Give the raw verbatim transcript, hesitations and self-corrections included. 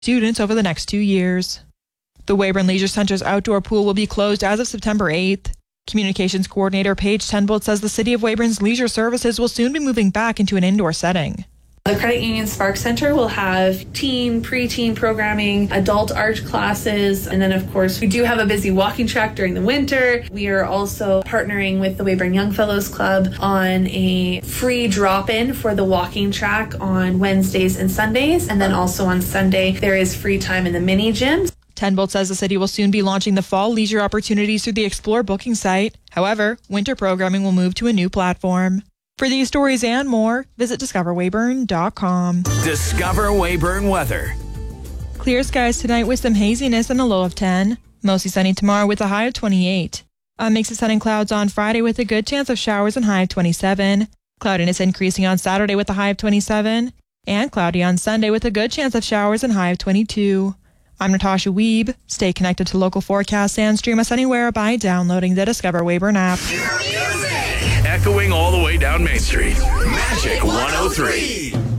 students over the next two years. The Weyburn Leisure Center's outdoor pool will be closed as of September eighth. Communications Coordinator Paige Tenbolt says the City of Weyburn's leisure services will soon be moving back into an indoor setting. The Credit Union Spark Center will have teen, preteen programming, adult art classes, and then of course we do have a busy walking track during the winter. We are also partnering with the Weyburn Young Fellows Club on a free drop-in for the walking track on Wednesdays and Sundays, and then also on Sunday there is free time in the mini gyms. Tenbolt says the city will soon be launching the fall leisure opportunities through the Explore booking site. However, winter programming will move to a new platform. For these stories and more, visit discover weyburn dot com. Discover Weyburn weather. Clear skies tonight with some haziness and a low of ten. Mostly sunny tomorrow with a high of twenty-eight. A mix of sun and clouds on Friday with a good chance of showers and high of twenty-seven. Cloudiness increasing on Saturday with a high of twenty-seven. And cloudy on Sunday with a good chance of showers and high of twenty-two. I'm Natasha Weeb. Stay connected to local forecasts and stream us anywhere by downloading the Discover Weyburn app. Echoing all the way down Main Street. Magic one oh three.